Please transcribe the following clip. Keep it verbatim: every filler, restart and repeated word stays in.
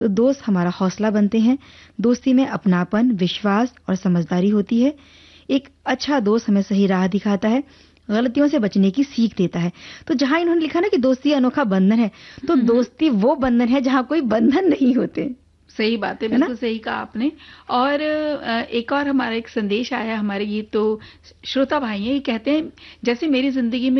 तो दोस्त हमारा हौसला बनते हैं। दोस्ती में अपनापन, विश्वास और समझदारी होती है। एक अच्छा दोस्त हमें सही राह दिखाता है, गलतियों से बचने की सीख देता है। तो जहां इन्होंने लिखा ना कि दोस्ती अनोखा बंधन है, तो दोस्ती वो बंधन है जहां कोई बंधन नहीं होते। सही बात है, है ना? बिल्कुल सही कहा आपने। और अ, एक और हमारा एक संदेश आया हमारे, ये तो श्रोता भाई हैं, ये कहते हैं, जैसे मेरी जिंदगी में